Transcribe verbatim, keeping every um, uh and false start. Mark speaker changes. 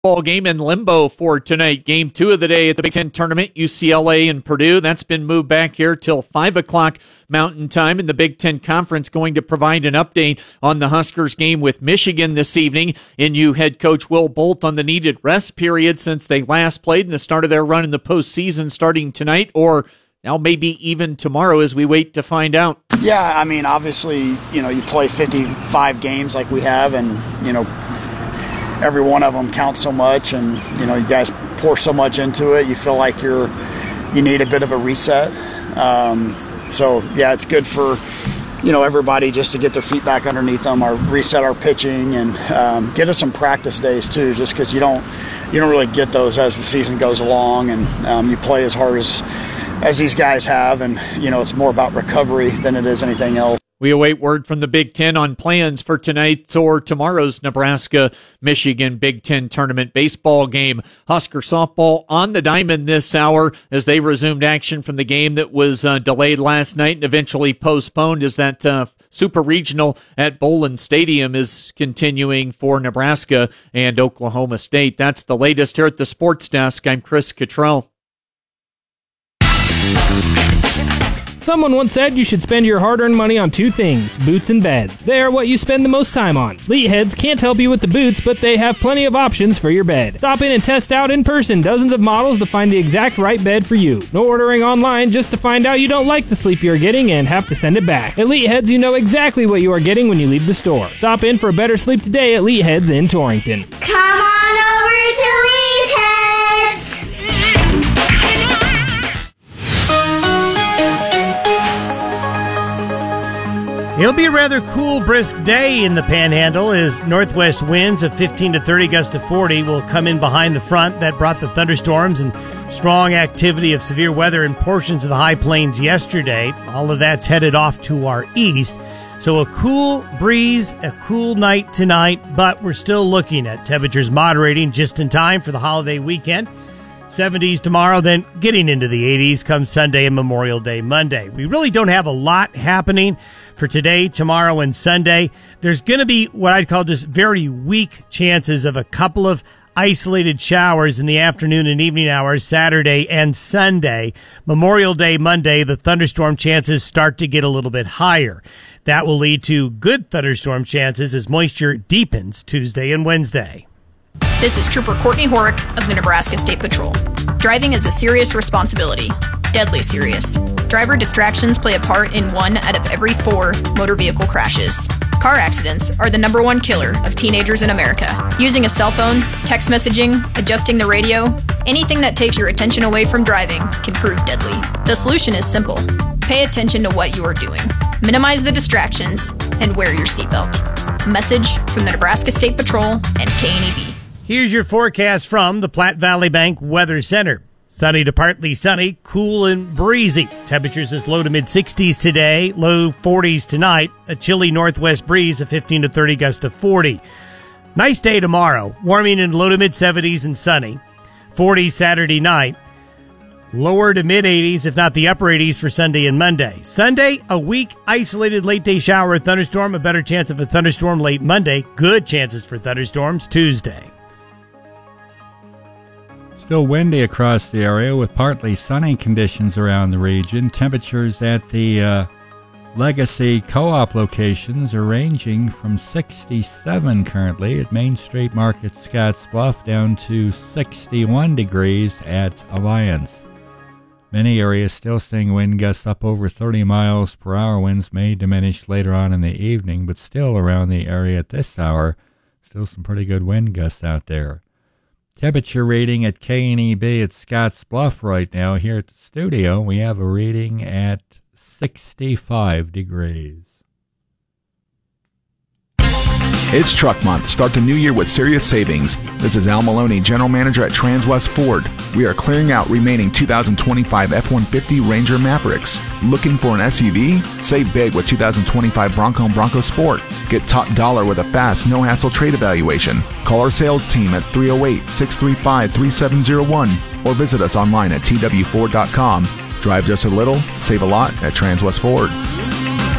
Speaker 1: Ball game in limbo for tonight. Game two of the day at the Big Ten Tournament, U C L A and Purdue. That's been moved back here till five o'clock Mountain Time, and the Big Ten Conference going to provide an update on the Huskers game with Michigan this evening. N U head coach Will Bolt on the needed rest period since they last played and the start of their run in the postseason starting tonight, or now maybe even tomorrow as we wait to find out.
Speaker 2: Yeah, I mean, obviously, you know, you play fifty-five games like we have, and, you know, every one of them counts so much, and, you know, you guys pour so much into it. You feel like you're, you need a bit of a reset. Um, so, yeah, it's good for, you know, everybody just to get their feet back underneath them, or reset our pitching, and um, get us some practice days too, just because you don't, you don't really get those as the season goes along, and um, you play as hard as, as these guys have, and, you know, it's more about recovery than it is anything else.
Speaker 1: We await word from the Big Ten on plans for tonight's or tomorrow's Nebraska-Michigan Big Ten Tournament baseball game. Husker softball on the diamond this hour as they resumed action from the game that was uh, delayed last night and eventually postponed as that uh, Super Regional at Bowlin Stadium is continuing for Nebraska and Oklahoma State. That's the latest here at the Sports Desk. I'm Chris Cottrell.
Speaker 3: Someone once said you should spend your hard-earned money on two things, boots and beds. They are what you spend the most time on. Leadheads can't help you with the boots, but they have plenty of options for your bed. Stop in and test out in person dozens of models to find the exact right bed for you. No ordering online just to find out you don't like the sleep you're getting and have to send it back. At Leadheads, you know exactly what you are getting when you leave the store. Stop in for a better sleep today at Leadheads in Torrington.
Speaker 4: Come on over to Leadheads!
Speaker 5: It'll be a rather cool, brisk day in the Panhandle as northwest winds of fifteen to thirty, gusts to forty will come in behind the front that brought the thunderstorms and strong activity of severe weather in portions of the high plains yesterday. All of that's headed off to our east. So a cool breeze, a cool night tonight, but we're still looking at temperatures moderating just in time for the holiday weekend. seventies tomorrow, then getting into the eighties come Sunday and Memorial Day Monday. We really don't have a lot happening for today, tomorrow, and Sunday. There's going to be what I'd call just very weak chances of a couple of isolated showers in the afternoon and evening hours Saturday and Sunday. Memorial Day Monday, the thunderstorm chances start to get a little bit higher. That will lead to good thunderstorm chances as moisture deepens Tuesday and Wednesday.
Speaker 6: This is Trooper Courtney Horick of the Nebraska State Patrol. Driving is a serious responsibility, deadly serious. Driver distractions play a part in one out of every four motor vehicle crashes. Car accidents are the number one killer of teenagers in America. Using a cell phone, text messaging, adjusting the radio, anything that takes your attention away from driving can prove deadly. The solution is simple. Pay attention to what you are doing. Minimize the distractions and wear your seatbelt. A message from the Nebraska State Patrol and K N E B.
Speaker 5: Here's your forecast from the Platte Valley Bank Weather Center. Sunny to partly sunny, cool and breezy. Temperatures is low to mid-sixties today, low forties tonight. A chilly northwest breeze of fifteen to thirty, gusts to forty. Nice day tomorrow, warming in low to mid-seventies and sunny. forty Saturday night. Lower to mid-eighties, if not the upper eighties for Sunday and Monday. Sunday, a weak, isolated late-day shower or thunderstorm. A better chance of a thunderstorm late Monday. Good chances for thunderstorms Tuesday.
Speaker 7: Still windy across the area with partly sunny conditions around the region. Temperatures at the uh, Legacy Co-op locations are ranging from sixty-seven currently at Main Street Market, Scottsbluff, down to sixty-one degrees at Alliance. Many areas still seeing wind gusts up over thirty miles per hour. Winds may diminish later on in the evening, but still around the area at this hour, still some pretty good wind gusts out there. Temperature reading at K N E B at Scotts Bluff right now. Here at the studio, we have a reading at sixty-five degrees.
Speaker 8: It's Truck Month. Start the new year with serious savings. This is Al Maloney, General Manager at Transwest Ford. We are clearing out remaining two thousand twenty-five F one fifty Ranger Mavericks. Looking for an S U V? Save big with two thousand twenty-five Bronco and Bronco Sport. Get top dollar with a fast, no-hassle trade evaluation. Call our sales team at three oh eight, six three five, three seven oh one or visit us online at T W Ford dot com. Drive just a little, save a lot at Transwest Ford.